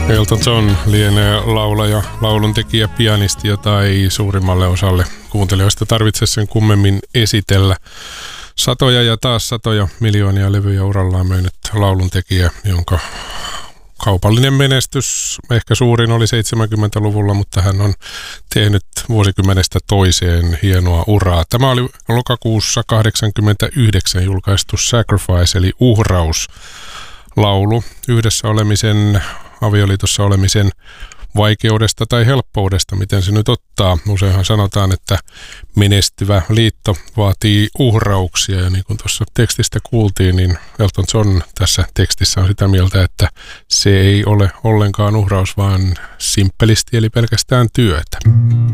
Elton John lienee laulaja, lauluntekijä, pianisti, jota ei suurimmalle osalle kuuntelijoista tarvitse sen kummemmin esitellä. Satoja ja taas satoja miljoonia levyjä urallaan myynyt lauluntekijä, jonka kaupallinen menestys ehkä suurin oli 70-luvulla, mutta hän on tehnyt vuosikymmenestä toiseen hienoa uraa. Tämä oli lokakuussa 1989 julkaistu Sacrifice eli uhraus laulu yhdessä olemisen, avioliitossa olemisen vaikeudesta tai helppoudesta, miten se nyt ottaa. Useinhan sanotaan, että menestyvä liitto vaatii uhrauksia, ja niin kuin tuossa tekstistä kuultiin, niin Elton John tässä tekstissä on sitä mieltä, että se ei ole ollenkaan uhraus, vaan simppelisti eli pelkästään työtä.